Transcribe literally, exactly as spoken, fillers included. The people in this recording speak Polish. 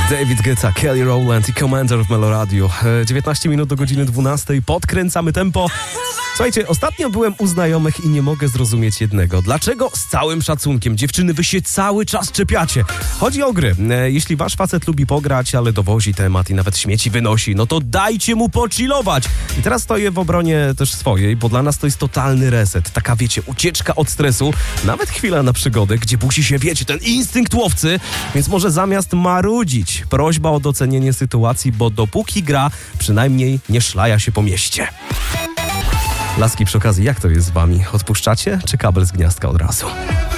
David Guetta, Kelly Rowland i Commander w Meloradiu. dziewiętnaście minut do godziny dwunastej. Podkręcamy tempo. Słuchajcie, ostatnio byłem u znajomych i nie mogę zrozumieć jednego. Dlaczego z całym szacunkiem, dziewczyny, wy się cały czas czepiacie? Chodzi o gry. Jeśli wasz facet lubi pograć, ale dowozi temat i nawet śmieci wynosi, no to dajcie mu pochillować. I teraz stoję w obronie też swojej, bo dla nas to jest totalny reset. Taka, wiecie, ucieczka od stresu. Nawet chwila na przygodę, gdzie busi się, wiecie, ten instynkt łowcy. Więc może zamiast marudzić, prośba o docenienie sytuacji, bo dopóki gra, przynajmniej nie szlaja się po mieście. Laski, przy okazji, jak to jest z wami? Odpuszczacie, czy kabel z gniazdka od razu?